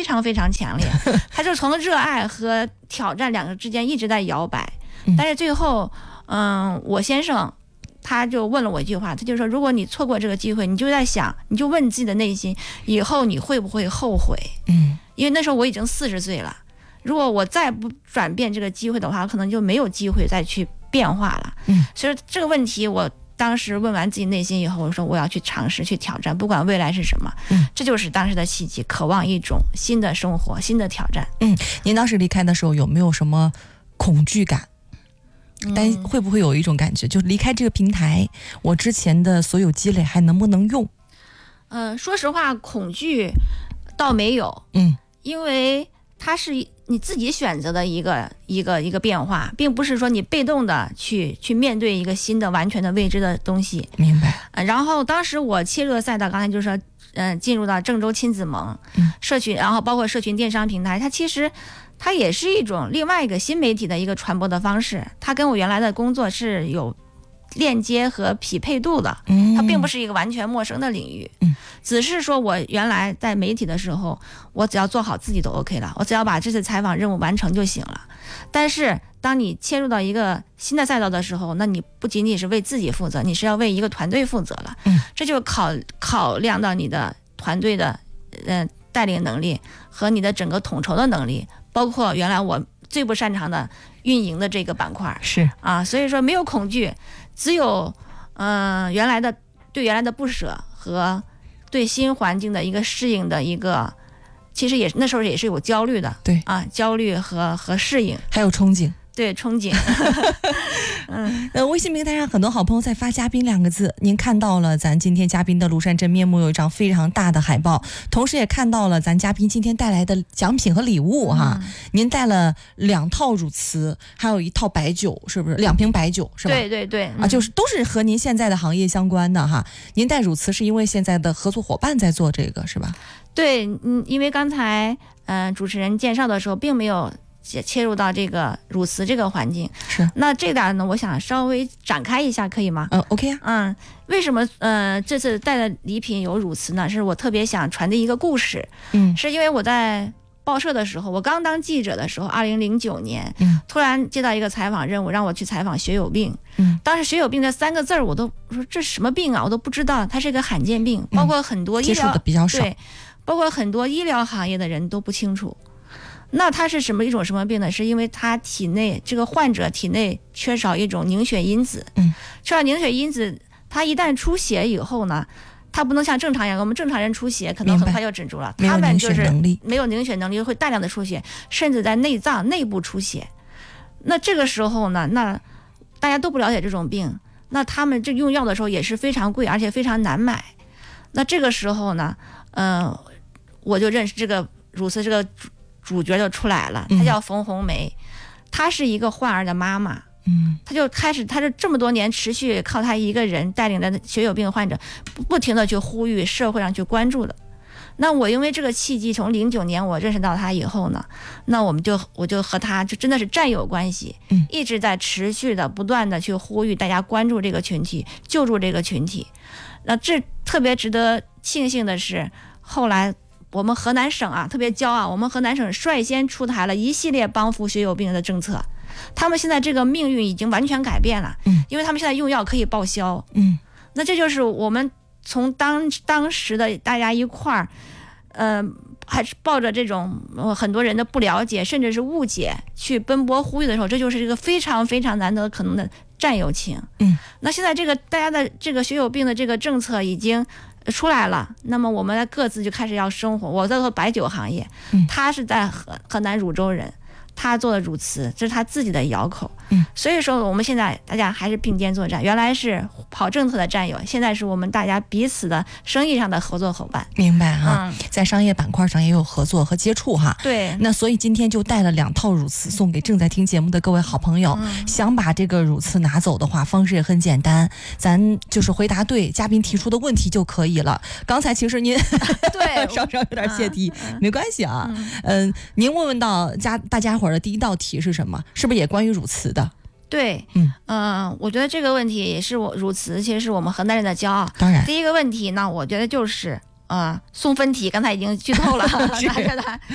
常非常强烈，他就从热爱和挑战两个之间一直在摇摆。但是最后，我先生他就问了我一句话，他就说，如果你错过这个机会，你就在想，你就问自己的内心，以后你会不会后悔？因为那时候我已经40岁了，如果我再不转变这个机会的话，可能就没有机会再去变化了。所以这个问题我当时问完自己内心以后，我说我要去尝试去挑战，不管未来是什么。这就是当时的契机，渴望一种新的生活，新的挑战。 您当时离开的时候有没有什么恐惧感？但会不会有一种感觉，就是离开这个平台，我之前的所有积累还能不能用？ 说实话，恐惧倒没有。因为它是你自己选择的一个变化，并不是说你被动的去面对一个新的完全的未知的东西。 明白。 然后当时我切入的赛道，刚才就说，进入到郑州亲子盟社群，然后包括社群电商平台，它其实它也是一种另外一个新媒体的一个传播的方式，它跟我原来的工作是有链接和匹配度的，它并不是一个完全陌生的领域。只是说我原来在媒体的时候，我只要做好自己都 OK 了，我只要把这次采访任务完成就行了。但是当你切入到一个新的赛道的时候，那你不仅仅是为自己负责，你是要为一个团队负责了。这就考量到你的团队的带领能力和你的整个统筹的能力，包括原来我最不擅长的运营的这个板块。 是啊，所以说没有恐惧，只有原来的不舍和对新环境的一个适应的一个，其实那时候也是有焦虑的。 对啊，焦虑和适应， 还有憧憬。 对，憧憬。 微信平台上很多好朋友在发嘉宾2个字，您看到了咱今天嘉宾的庐山真面目，有一张非常大的海报，同时也看到了咱嘉宾今天带来的奖品和礼物哈。您带了2套乳瓷，还有1套白酒，是不是2瓶白酒是吧？ 对对对， 就是都是和您现在的行业相关的哈。您带乳瓷是因为现在的合作伙伴在做这个是吧？ 对，因为刚才主持人介绍的时候并没有切入到这个乳瓷这个环境。 是， 那这点呢，我想稍微展开一下，可以吗 ？OK 啊。 为什么这次带的礼品有乳瓷呢？是我特别想传递一个故事。是因为我在报社的时候，我刚当记者的时候，2009年，突然接到一个采访任务，让我去采访血友病。当时血友病这3个字我都说这什么病啊，我都不知道，它是一个罕见病，包括很多医疗接触的比较少， 对，包括很多医疗行业的人都不清楚。那它是一种什么病呢？是因为他体内这个患者体内缺少一种凝血因子。缺少凝血因子，他一旦出血以后呢，他不能像正常人，我们正常人出血可能很快就止住了，他们就是没有凝血能力，会大量的出血，甚至在内脏内部出血。那这个时候呢，那大家都不了解这种病，那他们这用药的时候也是非常贵，而且非常难买。那这个时候呢，我就认识这个乳瓷这个主角就出来了，她叫冯红梅，她是一个患儿的妈妈。她就开始，她是这么多年持续靠她一个人带领的血友病患者，不停的去呼吁社会上去关注的。那我因为这个契机，从09年我认识到她以后呢，那我就和她就真的是战友关系，一直在持续的不断的去呼吁大家关注这个群体，救助这个群体。那这特别值得庆幸的是，后来我们河南省特别骄傲，我们河南省率先出台了一系列帮扶血友病的政策，他们现在这个命运已经完全改变了。因为他们现在用药可以报销。那这就是我们从当时的大家一块儿，还是抱着这种很多人的不了解甚至是误解去奔波呼吁的时候，这就是一个非常非常难得可能的战友情。那现在这个大家的这个血友病的这个政策已经出来了，那么我们各自就开始要生活。我在做白酒行业，他是在河南汝州人，他做的乳瓷，这是他自己的窑口。所以说我们现在大家还是并肩作战，原来是跑政策的战友，现在是我们大家彼此的生意上的合作伙伴。 明白哈。在商业板块上也有合作和接触哈。 对， 那所以今天就带了2套乳瓷送给正在听节目的各位好朋友。想把这个乳瓷拿走的话，方式也很简单，咱就是回答对嘉宾提出的问题就可以了。刚才其实您对稍稍有点泄题，没关系啊。您问到大家伙的第一道题是什么？是不是也关于乳瓷的？ 对，我觉得这个问题也是乳瓷，其实是我们河南人的骄傲。 当然， 第一个问题呢，我觉得就是送分题，刚才已经剧透了。